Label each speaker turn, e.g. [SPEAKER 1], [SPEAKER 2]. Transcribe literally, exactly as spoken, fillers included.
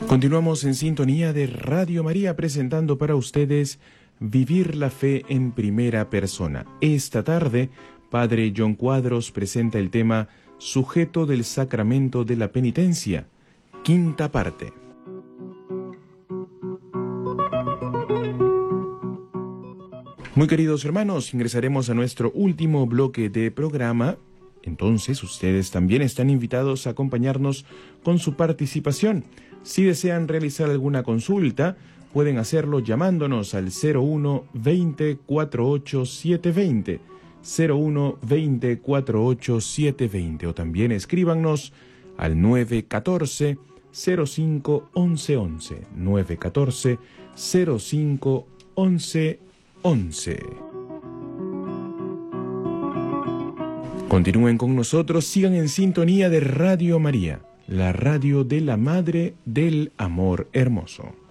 [SPEAKER 1] Continuamos en sintonía de Radio María presentando para ustedes Vivir la Fe en Primera Persona. Esta tarde, Padre John Cuadros presenta el tema Sujeto del Sacramento de la Penitencia, quinta parte. Muy queridos hermanos, ingresaremos a nuestro último bloque de programa. Entonces, ustedes también están invitados a acompañarnos con su participación. Si desean realizar alguna consulta, pueden hacerlo llamándonos al cero uno veinte cuarenta y ocho setecientos veinte, cero uno veinte cuarenta y ocho setecientos veinte, o también escríbanos al nueve uno cuatro cero cinco once once, nueve uno cuatro cero cinco once once. Continúen con nosotros, sigan en sintonía de Radio María, la radio de la Madre del Amor Hermoso.